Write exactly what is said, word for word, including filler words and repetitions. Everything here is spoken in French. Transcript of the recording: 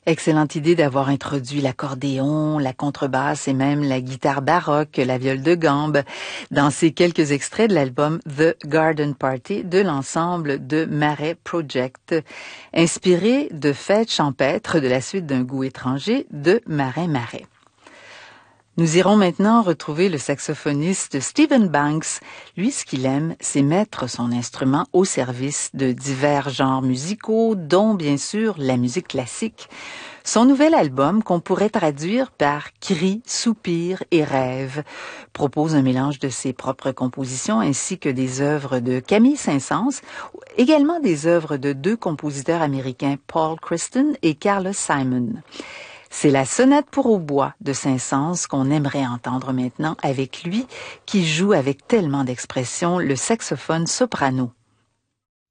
Excellente idée d'avoir introduit l'accordéon, la contrebasse et même la guitare baroque, la viole de gambe dans ces quelques extraits de l'album The Garden Party de l'ensemble de Marais Project, inspiré de Fêtes champêtres de la suite d'un goût étranger de Marin Marais. Nous irons maintenant retrouver le saxophoniste Stephen Banks. Lui, ce qu'il aime, c'est mettre son instrument au service de divers genres musicaux, dont bien sûr la musique classique. Son nouvel album, qu'on pourrait traduire par cris, soupirs et rêves, propose un mélange de ses propres compositions ainsi que des œuvres de Camille Saint-Saëns, également des œuvres de deux compositeurs américains, Paul Christen et Carlos Simon. C'est la sonate pour hautbois de Saint-Saëns qu'on aimerait entendre maintenant avec lui, qui joue avec tellement d'expression le saxophone soprano.